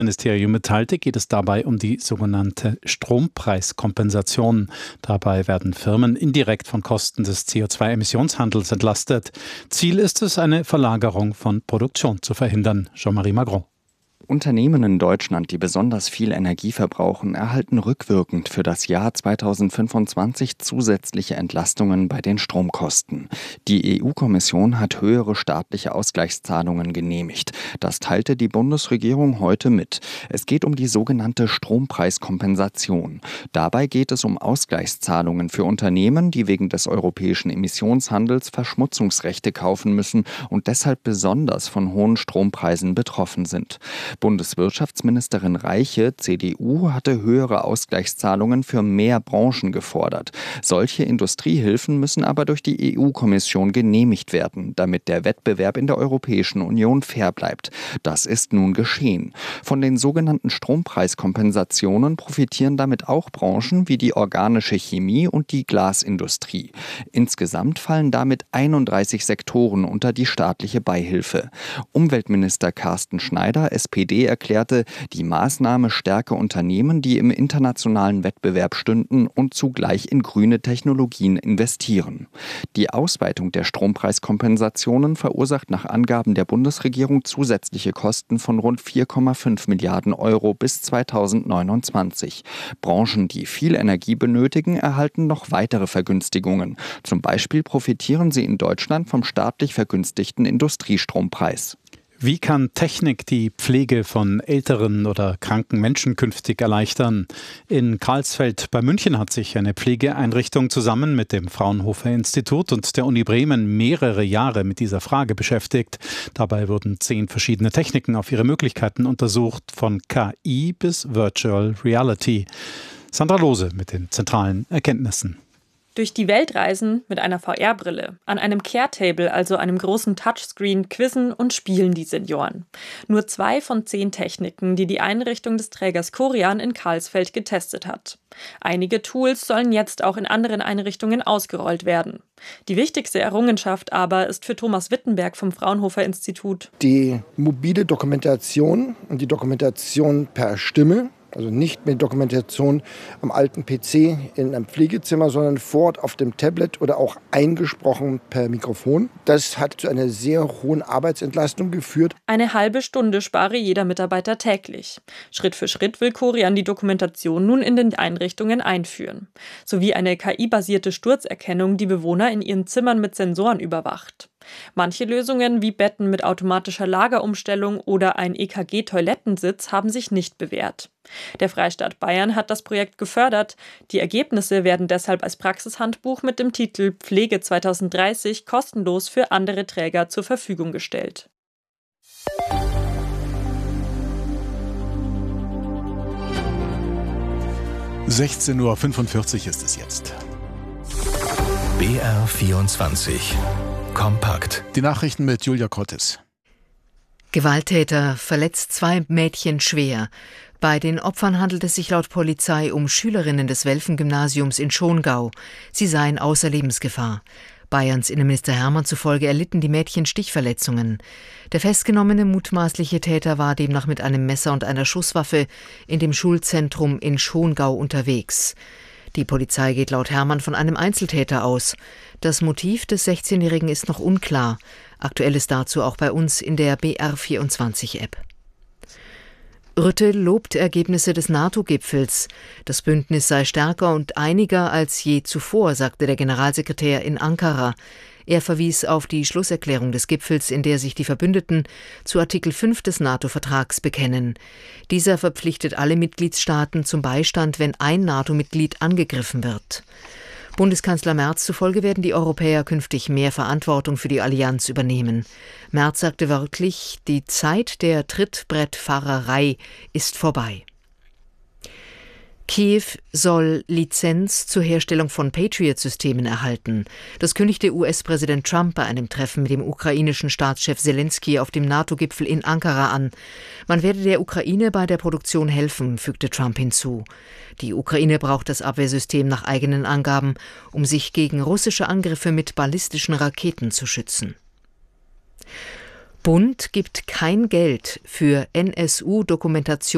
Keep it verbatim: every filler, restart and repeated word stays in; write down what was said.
Ministerium mitteilte, geht es dabei um die sogenannte Strompreiskompensation. Dabei werden Firmen indirekt von Kosten des C O zwei Emissionshandels entlastet. Ziel ist es, eine Verlagerung von Produktion zu verhindern. Jean-Marie Magron. Unternehmen in Deutschland, die besonders viel Energie verbrauchen, erhalten rückwirkend für das Jahr zweitausendfünfundzwanzig zusätzliche Entlastungen bei den Stromkosten. Die E U-Kommission hat höhere staatliche Ausgleichszahlungen genehmigt. Das teilte die Bundesregierung heute mit. Es geht um die sogenannte Strompreiskompensation. Dabei geht es um Ausgleichszahlungen für Unternehmen, die wegen des europäischen Emissionshandels Verschmutzungsrechte kaufen müssen und deshalb besonders von hohen Strompreisen betroffen sind. Bundeswirtschaftsministerin Reiche, C D U, hatte höhere Ausgleichszahlungen für mehr Branchen gefordert. Solche Industriehilfen müssen aber durch die E U-Kommission genehmigt werden, damit der Wettbewerb in der Europäischen Union fair bleibt. Das ist nun geschehen. Von den sogenannten Strompreiskompensationen profitieren damit auch Branchen wie die organische Chemie und die Glasindustrie. Insgesamt fallen damit einunddreißig Sektoren unter die staatliche Beihilfe. Umweltminister Carsten Schneider, S P D, erklärte, die Maßnahme stärke Unternehmen, die im internationalen Wettbewerb stünden und zugleich in grüne Technologien investieren. Die Ausweitung der Strompreiskompensationen verursacht nach Angaben der Bundesregierung zusätzliche Kosten von rund vier Komma fünf Milliarden Euro bis zweitausendneunundzwanzig. Branchen, die viel Energie benötigen, erhalten noch weitere Vergünstigungen. Zum Beispiel profitieren sie in Deutschland vom staatlich vergünstigten Industriestrompreis. Wie kann Technik die Pflege von älteren oder kranken Menschen künftig erleichtern? In Karlsfeld bei München hat sich eine Pflegeeinrichtung zusammen mit dem Fraunhofer Institut und der Uni Bremen mehrere Jahre mit dieser Frage beschäftigt. Dabei wurden zehn verschiedene Techniken auf ihre Möglichkeiten untersucht, von K I bis Virtual Reality. Sandra Lohse mit den zentralen Erkenntnissen. Durch die Welt reisen mit einer V R-Brille. An einem Care-Table, also einem großen Touchscreen, quizzen und spielen die Senioren. Nur zwei von zehn Techniken, die die Einrichtung des Trägers Corian in Karlsfeld getestet hat. Einige Tools sollen jetzt auch in anderen Einrichtungen ausgerollt werden. Die wichtigste Errungenschaft aber ist für Thomas Wittenberg vom Fraunhofer Institut die mobile Dokumentation und die Dokumentation per Stimme. Also nicht mehr Dokumentation am alten P C in einem Pflegezimmer, sondern vor Ort auf dem Tablet oder auch eingesprochen per Mikrofon. Das hat zu einer sehr hohen Arbeitsentlastung geführt. Eine halbe Stunde spare jeder Mitarbeiter täglich. Schritt für Schritt will Corian die Dokumentation nun in den Einrichtungen einführen. Sowie eine K I-basierte Sturzerkennung, die Bewohner in ihren Zimmern mit Sensoren überwacht. Manche Lösungen wie Betten mit automatischer Lagerumstellung oder ein E K G-Toilettensitz haben sich nicht bewährt. Der Freistaat Bayern hat das Projekt gefördert. Die Ergebnisse werden deshalb als Praxishandbuch mit dem Titel Pflege zweitausenddreißig kostenlos für andere Träger zur Verfügung gestellt. sechzehn Uhr fünfundvierzig ist es jetzt. B R vierundzwanzig. Kompakt. Die Nachrichten mit Julia Cortes. Gewalttäter verletzt zwei Mädchen schwer. Bei den Opfern handelt es sich laut Polizei um Schülerinnen des Welfen-Gymnasiums in Schongau. Sie seien außer Lebensgefahr. Bayerns Innenminister Hermann zufolge erlitten die Mädchen Stichverletzungen. Der festgenommene mutmaßliche Täter war demnach mit einem Messer und einer Schusswaffe in dem Schulzentrum in Schongau unterwegs. Die Polizei geht laut Hermann von einem Einzeltäter aus. Das Motiv des sechzehnjährigen ist noch unklar. Aktuelles dazu auch bei uns in der B R vierundzwanzig-App. Rutte lobt Ergebnisse des NATO-Gipfels. Das Bündnis sei stärker und einiger als je zuvor, sagte der Generalsekretär in Ankara. Er verwies auf die Schlusserklärung des Gipfels, in der sich die Verbündeten zu Artikel fünf des NATO-Vertrags bekennen. Dieser verpflichtet alle Mitgliedstaaten zum Beistand, wenn ein NATO-Mitglied angegriffen wird. Bundeskanzler Merz zufolge werden die Europäer künftig mehr Verantwortung für die Allianz übernehmen. Merz sagte wörtlich, die Zeit der Trittbrettfahrerei ist vorbei. Kiew soll Lizenz zur Herstellung von Patriot-Systemen erhalten. Das kündigte U S-Präsident Trump bei einem Treffen mit dem ukrainischen Staatschef Selenskyj auf dem NATO-Gipfel in Ankara an. Man werde der Ukraine bei der Produktion helfen, fügte Trump hinzu. Die Ukraine braucht das Abwehrsystem nach eigenen Angaben, um sich gegen russische Angriffe mit ballistischen Raketen zu schützen. Bund gibt kein Geld für N S U-Dokumentation